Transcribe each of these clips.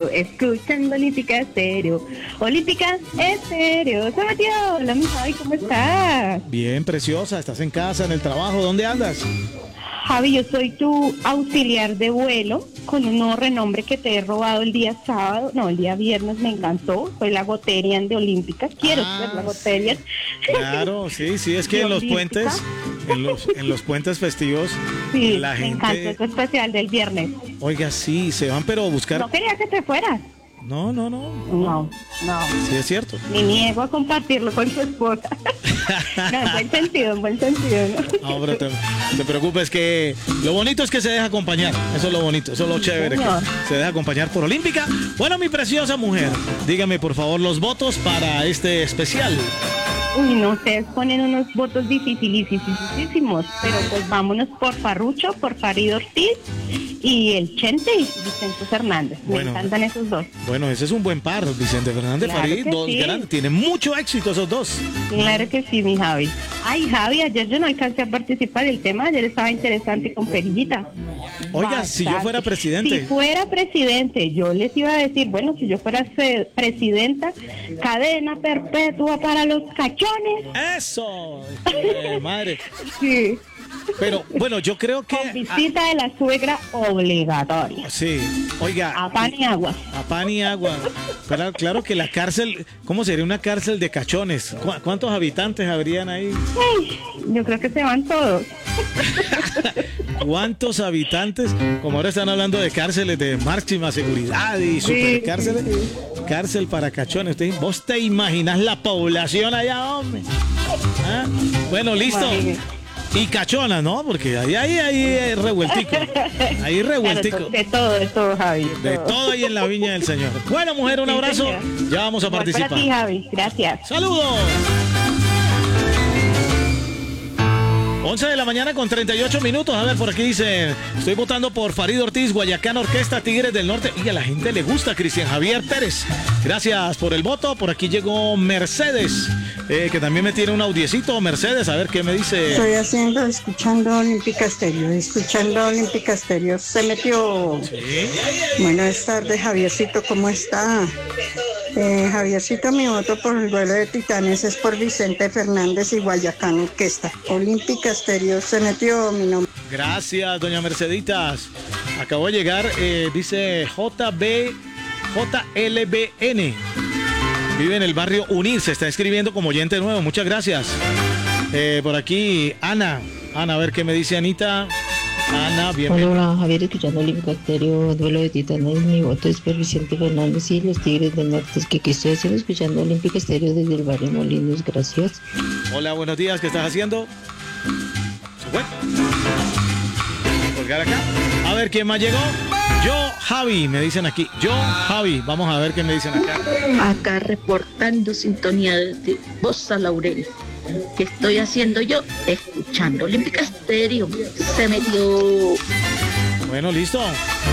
escuchando Olímpica Estéreo. Olímpica Estéreo. Se metió. Hola, mi Javi, ¿cómo estás? Bien, preciosa. ¿Estás en casa, en el trabajo? ¿Dónde andas? Javi, yo soy tu auxiliar de vuelo con un nuevo renombre que te he robado el día sábado, no, el día viernes, me encantó. Soy la Goterian de Olímpica. Quiero ser la Goterian. Claro, sí, es que en los puentes, en los puentes festivos, sí, la gente... Me encantó este especial del viernes. Oiga, sí, se van pero a buscar... No quería que te fueras. No. No. Sí, es cierto. Me niego a compartirlo con tu esposa. No, en buen sentido, ¿no? No, pero te preocupes que lo bonito es que se deja acompañar. Eso es lo bonito, eso es lo chévere, que se deja acompañar por Olímpica. Bueno, mi preciosa mujer, dígame por favor los votos para este especial. Uy, no, ustedes ponen unos votos dificilísimos, pero pues vámonos por Farrucho, por Farid Ortiz y el Chente y Vicente Fernández. Me encantan esos dos. Bueno, ese es un buen par, Vicente Fernández, claro, Farid, dos grandes, tienen mucho éxito esos dos. Claro que sí, mi Javi. Ay, Javi, ayer yo no alcancé a participar del tema, ayer estaba interesante con Perillita. Oiga, bastante. Si yo fuera presidente. Si fuera presidente, yo les iba a decir, bueno, si yo fuera presidenta, cadena perpetua para los cachones. ¡Eso! Madre. Sí. Pero, bueno, yo creo que... Con visita de la suegra obligatoria. Sí, oiga... A pan y agua. A pan y agua. Claro que la cárcel... ¿Cómo sería una cárcel de cachones? ¿Cuántos habitantes habrían ahí? Ay, yo creo que se van todos. ¿Cuántos habitantes? Como ahora están hablando de cárceles de máxima seguridad y supercárceles. Sí. Cárcel para cachones. ¿Vos te imaginas la población allá, hombre? ¿Ah? Bueno, listo. Y cachona, ¿no? Porque ahí revueltico. Ahí revueltico. Claro, de todo, Javi. De todo ahí en la viña del Señor. Bueno, mujer, un abrazo. Señor. Ya vamos a participar. Para ti, Javi. Gracias. ¡Saludos! 11 de la mañana con 38 minutos. A ver, por aquí dice, estoy votando por Farid Ortiz, Guayacán Orquesta, Tigres del Norte. Y a la gente le gusta Cristian Javier Pérez. Gracias por el voto. Por aquí llegó Mercedes, que también me tiene un audiecito. Mercedes, a ver qué me dice. Estoy escuchando Olímpica Estéreo. Se metió. Sí. Buenas tardes, Javiercito, ¿cómo está? Javiercito, mi voto por el vuelo de Titanes es por Vicente Fernández y Guayacán Orquesta. Olímpica Estéreo, se metió mi nombre. Gracias, doña Merceditas. Acabó de llegar, dice JLBN. Vive en el barrio Unir, se está escribiendo como oyente nuevo. Muchas gracias. Por aquí, Ana, a ver qué me dice Anita. Ana, bienvenida. Hola, Javier, escuchando Olímpica Estéreo, duelo de Titanes. Mi voto es por Vicente Fernández y los Tigres del Norte. Que estoy haciendo escuchando Olímpica Estéreo desde el barrio Molinos. Gracias. Hola, buenos días. ¿Qué estás haciendo? ¿Se fue? Colgar acá. A ver, ¿quién más llegó? Yo, Javi, me dicen aquí. Yo, Javi. Vamos a ver qué me dicen acá. Acá reportando sintonía desde Bosa Laurel. ¿Qué estoy haciendo yo? Escuchando Olímpica Estéreo. Se metió. Bueno, listo.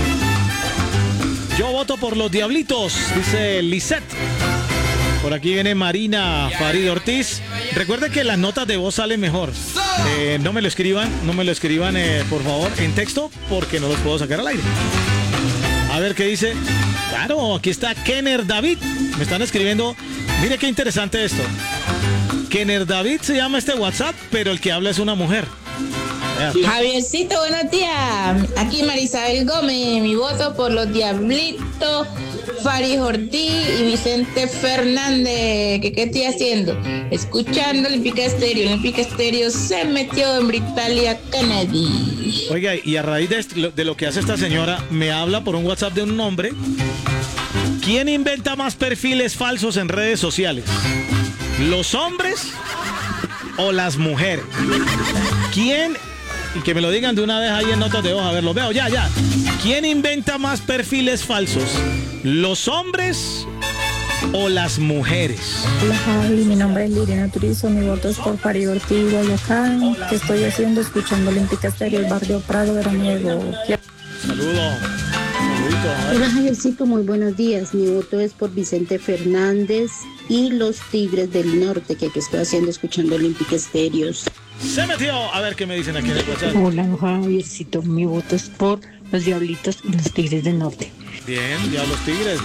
Yo voto por los Diablitos, dice Lisette. Por aquí viene Marina Farid Ortiz. Recuerde que las notas de voz salen mejor. No me lo escriban, por favor, en texto, porque no los puedo sacar al aire. A ver qué dice. Claro, aquí está Kenner David. Me están escribiendo. Mire qué interesante esto. Kenner David se llama este WhatsApp, pero el que habla es una mujer. Javiercito, buenos días. Aquí Marisabel Gómez. Mi voto por los Diablitos, Farid Ortiz y Vicente Fernández. ¿Qué estoy haciendo? Escuchando Olímpica Estéreo. Olímpica Estéreo se metió en Britalia, Kennedy. Oiga, y a raíz de lo que hace esta señora, me habla por un WhatsApp de un hombre. ¿Quién inventa más perfiles falsos en redes sociales? ¿Los hombres o las mujeres? ¿Quién? Y que me lo digan de una vez ahí en notas de voz. A ver, lo veo, ya. ¿Quién inventa más perfiles falsos? ¿Los hombres o las mujeres? Hola Javi, mi nombre es Liliana Turizo, mi voto es por Farid Ortiz y Guayacán. ¿Qué estoy haciendo? Escuchando Olímpica Estéreo, el barrio Prado de Veraniego. Saludos. Hola Javiercito, muy buenos días. Mi voto es por Vicente Fernández y los Tigres del Norte, que estoy haciendo escuchando Olímpica Estéreo. Se metió. A ver qué me dicen aquí en el WhatsApp. Hola Javiercito, mi voto es por los Diablitos y los Tigres del Norte. Bien, ya los Tigres.